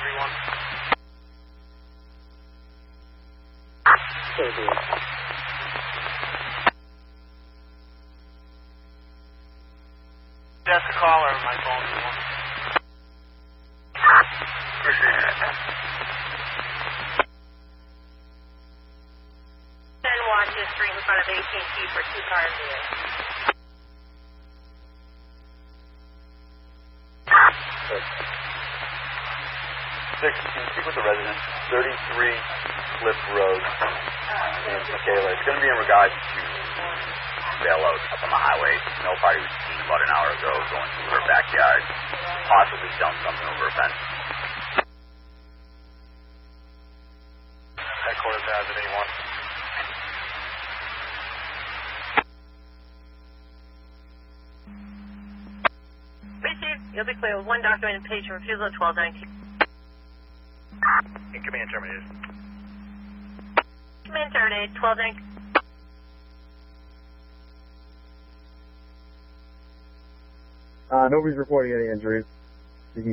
3-1. Okay, dude. That's the caller on my phone. Appreciate it. 10 watches, street in front of AT&T for 2 cars here. 6, can you speak with the resident? 33 Cliff Road in Michaela. It's going to be in regards to bailout up on the highway. Male party was seen about an hour ago going through her backyard, possibly dumped something over a fence. Headquarters has it, 81. Received. You'll be clear with 1 documented patient refusal at 1219. In command terminated. Command terminated, 1219. Nobody's reporting any injuries.